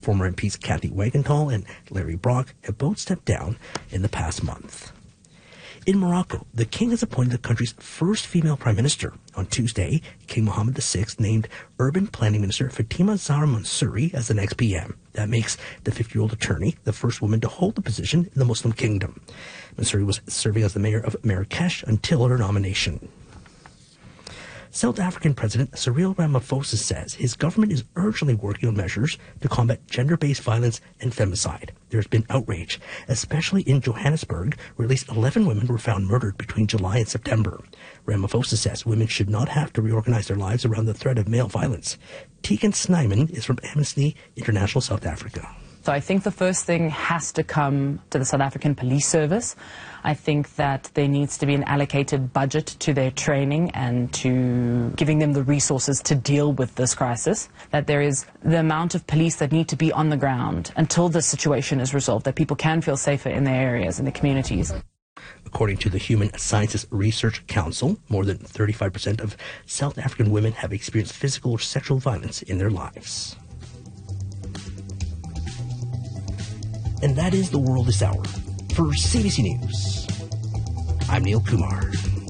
Former MPs Kathy Wagenthal and Larry Brock have both stepped down in the past month. In Morocco, the king has appointed the country's first female prime minister. On Tuesday, King Mohammed VI named urban planning minister Fatima Zahra Mansouri as the next PM. That makes the 50-year-old attorney the first woman to hold the position in the Muslim kingdom. Mansouri was serving as the mayor of Marrakesh until her nomination. South African President Cyril Ramaphosa says his government is urgently working on measures to combat gender-based violence and femicide. There's been outrage, especially in Johannesburg, where at least 11 women were found murdered between July and September. Ramaphosa says women should not have to reorganize their lives around the threat of male violence. Tegan Snyman is from Amnesty International South Africa. So I think the first thing has to come to the South African Police Service. I think that there needs to be an allocated budget to their training and to giving them the resources to deal with this crisis. That there is the amount of police that need to be on the ground until the situation is resolved, that people can feel safer in their areas, in their communities. According to the Human Sciences Research Council, more than 35% of South African women have experienced physical or sexual violence in their lives. And that is the world this hour. For CBC News, I'm Neil Kumar.